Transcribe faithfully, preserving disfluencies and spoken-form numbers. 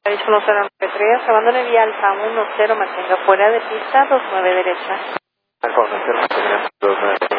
Aviso uno cero nueve tres, abandone vía Alfa uno cero, mantenga fuera de pista dos nueve derecha. Alfa uno cero, mantenga dos nueve.